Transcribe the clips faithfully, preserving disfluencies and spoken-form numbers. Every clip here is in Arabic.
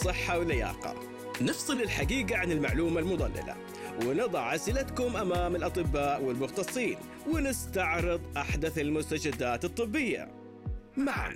صحة ولياقة. نفصل الحقيقة عن المعلومة المضللة، ونضع أسئلتكم أمام الأطباء والمختصين، ونستعرض أحدث المستجدات الطبية. معا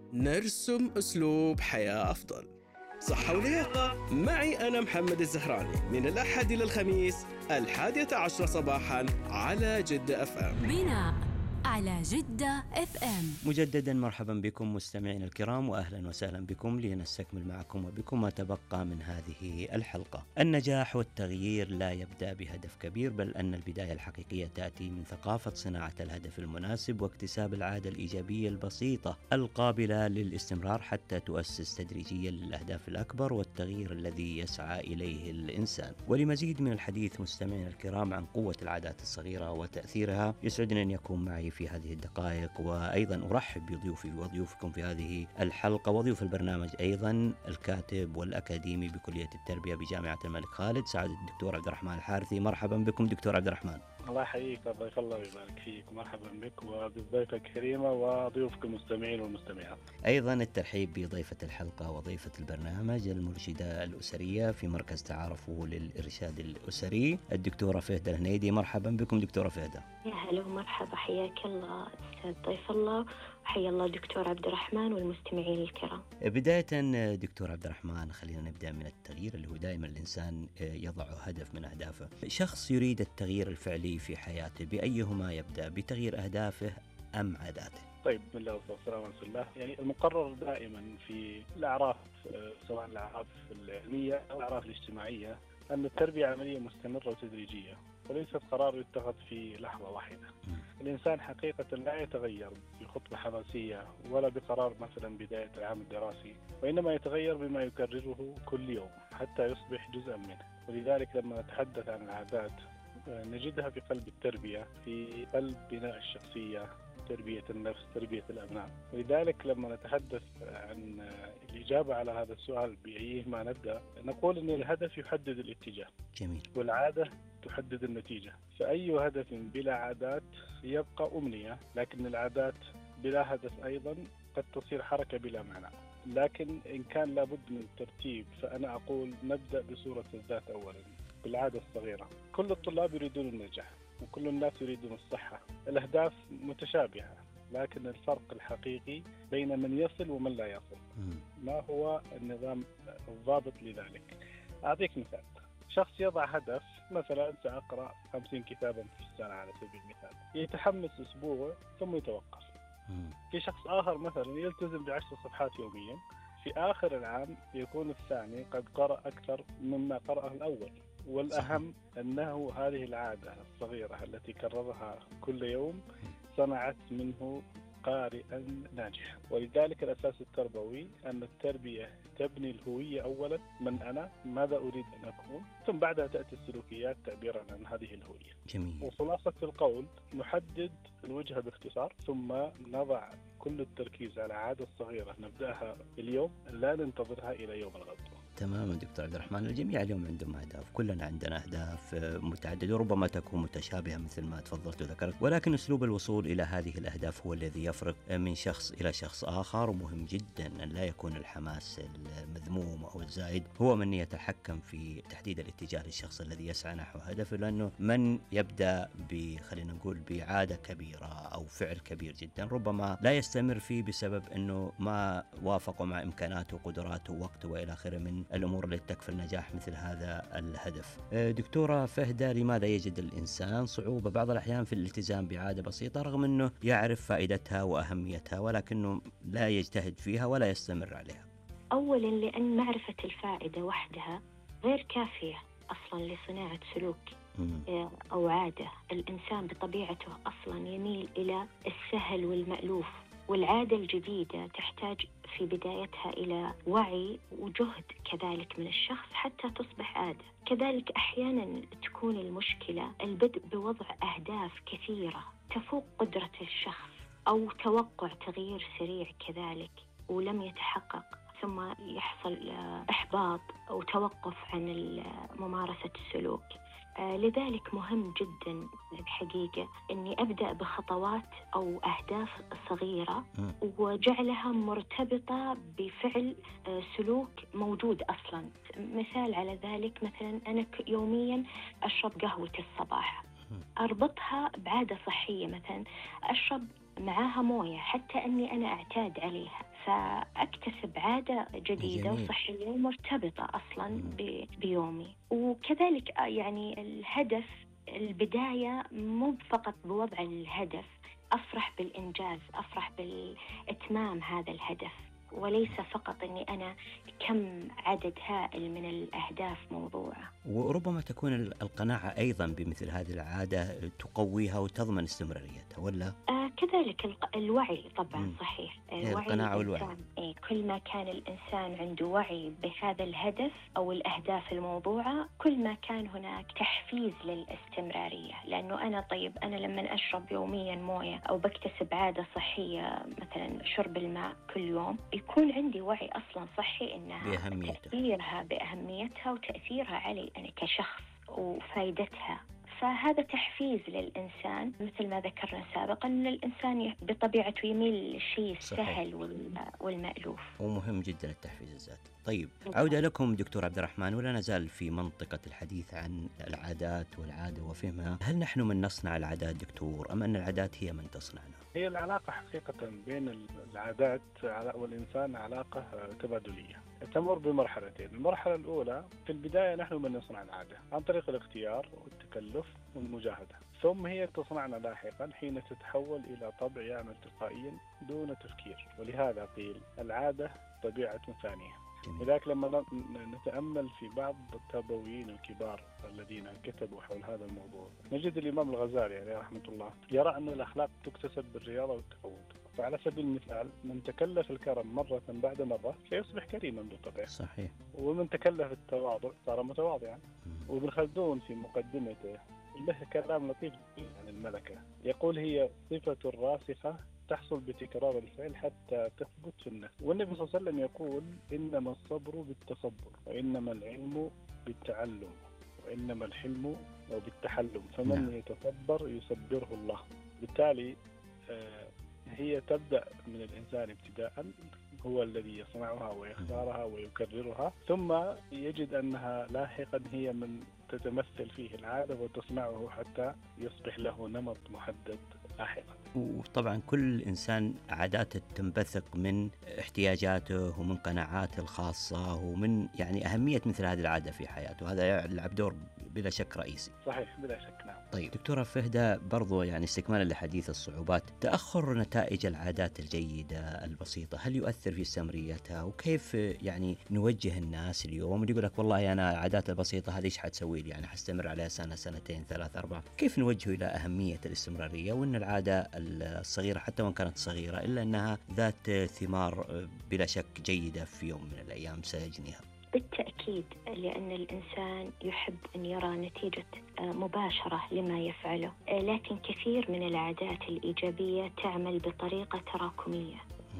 نرسم أسلوب حياة أفضل. صحة ولياقة معي أنا محمد الزهراني، من الأحد إلى الخميس الحادية عشرة صباحا على جدة أف أم. بناء على جدة اف ام. مجددا مرحبا بكم مستمعين الكرام، واهلا وسهلا بكم لنستكمل معكم وبكم ما تبقى من هذه الحلقة. النجاح والتغيير لا يبدأ بهدف كبير، بل أن البداية الحقيقية تأتي من ثقافة صناعة الهدف المناسب واكتساب العادة الإيجابية البسيطة القابلة للاستمرار حتى تؤسس تدريجيا للأهداف الأكبر والتغيير الذي يسعى إليه الإنسان. ولمزيد من الحديث مستمعين الكرام عن قوة العادات الصغيرة وتأثيرها، يسعدني أن يكون معي في هذه الدقائق، وأيضا أرحب بضيوفي وضيوفكم في هذه الحلقة وضيوف البرنامج أيضا الكاتب والأكاديمي بكلية التربية بجامعة الملك خالد، سعادة الدكتور عبد الرحمن الحارثي. مرحبا بكم دكتور عبد الرحمن. الله يحييك، ضيف الله ويبارك فيك، ومرحبا بك وبضيفك الكريمة وضيوفك المستمعين والمستمعات. أيضا الترحيب بضيفة الحلقة وضيفة البرنامج المرشدة الأسرية في مركز تعارفه للإرشاد الأسري الدكتورة فهدة الهنيدي. مرحبا بكم دكتورة فهدة. يا هلا ومرحبا، حياك الله أستاذ ضيف الله، وحيا الله دكتور عبد الرحمن والمستمعين الكرام. بداية دكتور عبد الرحمن، خلينا نبدأ من التغيير اللي هو دائما الإنسان يضع هدف من أهدافه. شخص يريد التغيير الفعلي في حياته، بأيهما يبدأ؟ بتغيير أهدافه أم عاداته؟ طيب، بسم الله والصلاة والسلام على رسول الله. يعني المقرر دائما في الأعراف، سواء الأعراف العلمية أو الأعراف الاجتماعية، أن التربية عملية مستمرة وتدريجية، وليست قرار يتخذ في لحظة واحدة. الإنسان حقيقة لا يتغير بخطوة حماسية ولا بقرار مثلا بداية العام الدراسي، وإنما يتغير بما يكرره كل يوم حتى يصبح جزءا منه. ولذلك لما نتحدث عن العادات نجدها في قلب التربية، في قلب بناء الشخصية، تربية النفس، تربية الأبناء. ولذلك لما نتحدث عن الإجابة على هذا السؤال بأيهما نبدأ، نقول أن الهدف يحدد الاتجاه. جميل. والعادة تحدد النتيجة. فأي هدف بلا عادات يبقى أمنية، لكن العادات بلا هدف أيضا قد تصير حركة بلا معنى. لكن إن كان لابد من ترتيب، فأنا أقول نبدأ بصورة الذات أولا، بالعادة الصغيرة. كل الطلاب يريدون النجاح وكل الناس يريدون الصحة. الأهداف متشابهة، لكن الفرق الحقيقي بين من يصل ومن لا يصل. ما هو النظام الضابط لذلك؟ أعطيك مثال. شخص يضع هدف مثلا سأقرأ خمسين كتابا في السنة على سبيل المثال، يتحمس أسبوع ثم يتوقف. في شخص آخر مثلا يلتزم بعشر صفحات يوميا، في آخر العام يكون الثاني قد قرأ أكثر مما قرأه الأول. والأهم أنه هذه العادة الصغيرة التي كررها كل يوم صنعت منه قارئا ناجحا. ولذلك الأساس التربوي أن التربية تبني الهوية أولا، من أنا، ماذا أريد أن أكون، ثم بعدها تأتي السلوكيات تعبيرا عن هذه الهوية. جميل. وخلاصة القول، نحدد الوجهة باختصار، ثم نضع كل التركيز على عادة صغيرة نبدأها اليوم، لا ننتظرها إلى يوم الغد. تماما دكتور عبد الرحمن. الجميع اليوم عندهم أهداف، كلنا عندنا أهداف متعددة وربما تكون متشابهة مثل ما تفضلت وذكرت، ولكن أسلوب الوصول إلى هذه الأهداف هو الذي يفرق من شخص إلى شخص آخر. ومهم جدا أن لا يكون الحماس المذموم أو الزائد هو من يتحكم في تحديد الاتجاه للشخص الذي يسعى نحو هدفه، لأنه من يبدأ ب خلينا نقول بعادة كبيرة أو فعل كبير جدا ربما لا يستمر فيه بسبب أنه ما وافقوا مع إمكاناته وقدراته ووقته وإلى آخره من الأمور التي تكفي النجاح مثل هذا الهدف. دكتورة فهدة، لماذا يجد الإنسان صعوبة بعض الأحيان في الالتزام بعادة بسيطة رغم أنه يعرف فائدتها وأهميتها، ولكنه لا يجتهد فيها ولا يستمر عليها؟ أولا لأن معرفة الفائدة وحدها غير كافية أصلا لصناعة سلوك مم. أو عادة. الإنسان بطبيعته أصلا يميل إلى السهل والمألوف، والعادة الجديدة تحتاج في بدايتها إلى وعي وجهد كذلك من الشخص حتى تصبح عادة. كذلك أحيانا تكون المشكلة البدء بوضع أهداف كثيرة تفوق قدرة الشخص، أو توقع تغيير سريع كذلك ولم يتحقق، ثم يحصل إحباط أو توقف عن ممارسة السلوك. آه لذلك مهم جدا الحقيقة أني أبدأ بخطوات أو أهداف صغيرة وجعلها مرتبطة بفعل آه سلوك موجود أصلا. مثال على ذلك، مثلا أنا يوميا أشرب قهوة الصباح، أربطها بعادة صحية، مثلا أشرب معاها موية حتى أني أنا أعتاد عليها، فأكتسب عادة جديدة جميل. وصحية ومرتبطة أصلا بيومي. وكذلك يعني الهدف، البداية مو فقط بوضع الهدف، أفرح بالإنجاز، أفرح بالإتمام هذا الهدف، وليس فقط أني أنا كم عدد هائل من الأهداف موضوعة. وربما تكون القناعة أيضا بمثل هذه العادة تقويها وتضمن استمراريتها، ولا؟ آه كذلك الوعي طبعا. مم. صحيح. الوعي القناعة والوعي. إيه، كل ما كان الإنسان عنده وعي بهذا الهدف أو الأهداف الموضوعة، كل ما كان هناك تحفيز للاستمرارية. لأنه أنا طيب أنا لما أشرب يوميا موية أو بكتسب عادة صحية مثلا شرب الماء كل يوم، يكون عندي وعي أصلا صحي إنها بأهميتها. تأثيرها بأهميتها وتأثيرها علي أنا كشخص وفائدتها. فهذا تحفيز للإنسان، مثل ما ذكرنا سابقا أن الإنسان بطبيعته يميل للشيء السهل والمألوف، ومهم جدا التحفيز الذاتي. طيب، عودة لكم دكتور عبد الرحمن، ولا نزال في منطقة الحديث عن العادات والعادة وفهمها. هل نحن من نصنع العادات دكتور أم أن العادات هي من تصنعنا؟ هي العلاقة حقيقة بين العادات والإنسان علاقة تبادلية تمر بمرحلتين. المرحلة الأولى في البداية نحن من نصنع العادة عن طريق الاختيار والتكلف والمجاهدة، ثم هي تصنعنا لاحقا حين تتحول إلى طبع يعمل تلقائيا دون تفكير. ولهذا قيل العادة طبيعة ثانية. لذلك لما نتأمل في بعض التربويين الكبار الذين كتبوا حول هذا الموضوع، نجد الإمام الغزالي عليه رحمة الله يرى أن الأخلاق تكتسب بالرياضة والتعود. فعلى سبيل المثال، من تكلف الكرم مرة بعد مرة سيصبح كريما بالطبع. صحيح. ومن تكلف التواضع صار متواضعا. وابن خلدون في مقدمته له كلام لطيف عن الملكة، يقول هي صفة راسخة تحصل بتكرار الفعل حتى تثبت في النفس. والنبي صلى الله عليه وسلم يقول إنما الصبر بالتصبر، وإنما العلم بالتعلم، وإنما الحلم بالتحلم، فمن يتصبر يصبره الله. بالتالي هي تبدأ من الإنسان ابتداء، هو الذي يصنعها ويختارها ويكررها، ثم يجد أنها لاحقا هي من تتمثل فيه العادة وتصنعه حتى يصبح له نمط محدد لاحقا. وطبعا كل إنسان عاداته تنبثق من احتياجاته ومن قناعاته الخاصة ومن يعني أهمية مثل هذه العادة في حياته، هذا يلعب دور بلا شك رئيسي. صحيح بلا شك. نعم. طيب دكتورة فهدى، برضو يعني استكمالا لحديث الصعوبات، تأخر نتائج العادات الجيدة البسيطة هل يؤثر في استمراريتها؟ وكيف يعني نوجه الناس اليوم اللي يقول لك والله أنا العادات البسيطة هذه إيش حتسوي لي، يعني حستمر عليها سنة سنتين ثلاث أربعة، كيف نوجه إلى أهمية الاستمرارية وأن العادة الصغيرة حتى وإن كانت صغيرة إلا أنها ذات ثمار بلا شك جيدة في يوم من الأيام سيجنيها؟ بالتأكيد، لأن الإنسان يحب أن يرى نتيجة مباشرة لما يفعله، لكن كثير من العادات الإيجابية تعمل بطريقة تراكمية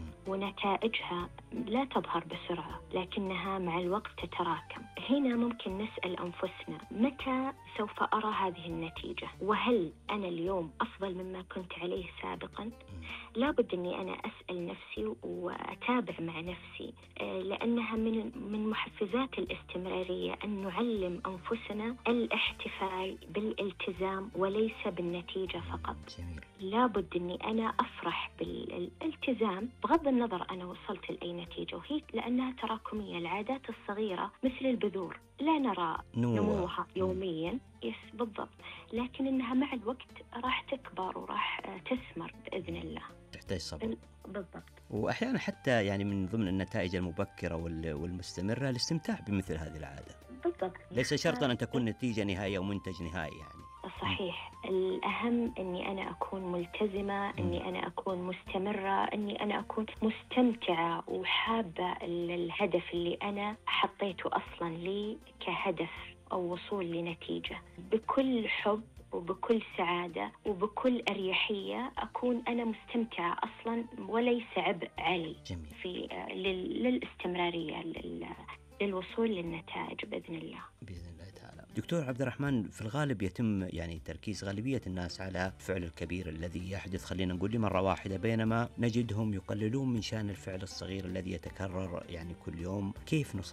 ونتائجها لا تظهر بسرعة، لكنها مع الوقت تتراكم. هنا ممكن نسأل أنفسنا متى سوف أرى هذه النتيجة؟ وهل أنا اليوم أفضل مما كنت عليه سابقا؟ لابد أني أنا أسأل نفسي وأتابع مع نفسي، لأنها من من محفزات الاستمرارية أن نعلم أنفسنا الاحتفال بالالتزام وليس بالنتيجة فقط. لابد أني أنا أفرح بالالتزام بغض النظر أنا وصلت لأي نتيجة، وهي لأنها تراكمية. العادات الصغيرة مثل البذور لا نرى نموها يوميا، يس بالضبط، لكن إنها مع الوقت راح تكبر وراح تثمر بإذن الله. تحتاج صبر. بالضبط. وأحيانا حتى يعني من ضمن النتائج المبكرة والمستمرة الاستمتاع بمثل هذه العادة. بالضبط. ليس شرطا أن تكون نتيجة نهائية أو منتج نهائي يعني. صحيح. الأهم أني أنا أكون ملتزمة، أني أنا أكون مستمرة، أني أنا أكون مستمتعة وحابة الهدف اللي أنا حطيته أصلا لي كهدف أو وصول لنتيجة، بكل حب وبكل سعادة وبكل أريحية أكون أنا مستمتعة أصلا وليس عبء علي. جميل. في للاستمرارية للوصول للنتائج بإذن الله. بإذن الله تعالى. دكتور عبد الرحمن، في الغالب يتم يعني تركيز غالبية الناس على الفعل الكبير الذي يحدث خلينا نقول لمرة واحدة، بينما نجدهم يقللون من شأن الفعل الصغير الذي يتكرر يعني كل يوم. كيف نص